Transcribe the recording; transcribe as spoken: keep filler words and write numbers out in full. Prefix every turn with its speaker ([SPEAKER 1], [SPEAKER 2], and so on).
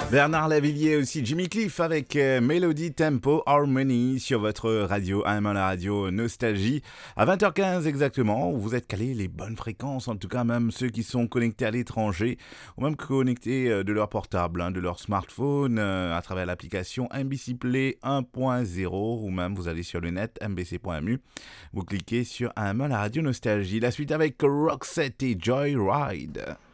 [SPEAKER 1] Bernard Lavillier aussi, Jimmy Cliff avec euh, Melody Tempo Harmony sur votre radio, A M la radio Nostalgie. À vingt heures quinze exactement, vous êtes calés les bonnes fréquences, en tout cas même ceux qui sont connectés à l'étranger ou même connectés euh, de leur portable, hein, de leur smartphone euh, à travers l'application M B C Play un point zéro ou même vous allez sur le net m b c point m u, vous cliquez sur A M la radio Nostalgie. La suite avec Roxette et Joyride.